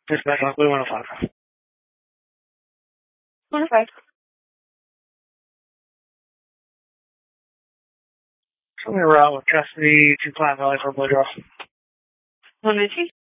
Dispatch on Blue 105. 105. Something around with custody to Pine Valley for a blow draw. 119.